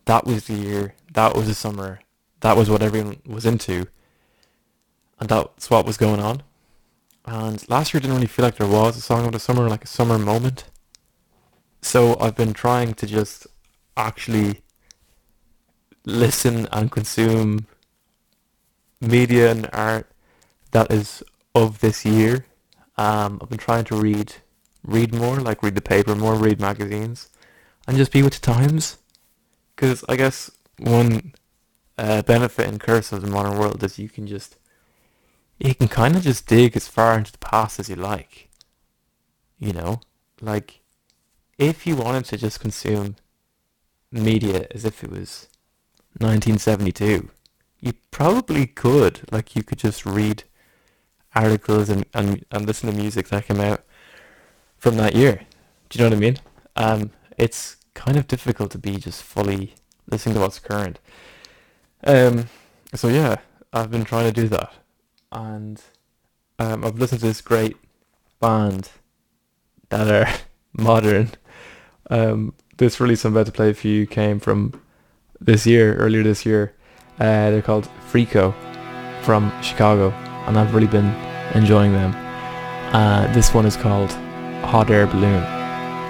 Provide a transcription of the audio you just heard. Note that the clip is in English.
that was the year, that was the summer, that was what everyone was into, and that's what was going on. And last year didn't really feel like there was a song of the summer, like a summer moment. So I've been trying to just actually listen and consume media and art that is of this year. I've been trying to read more, like read the paper more, read magazines, and just be with the times. Because I guess one benefit and curse of the modern world is you can kind of just dig as far into the past as you like. You know, like if you wanted to just consume media as if it was 1972, you probably could. Like you could just read articles and listen to music that came out from that year. Do you know what I mean? It's kind of difficult to be just fully listening to what's current. Um, so yeah, I've been trying to do that, and I've listened to this great band that are modern. This release I'm about to play for you came from earlier this year. They're called Freako from Chicago, and I've really been enjoying them. This one is called Hot Air Balloon.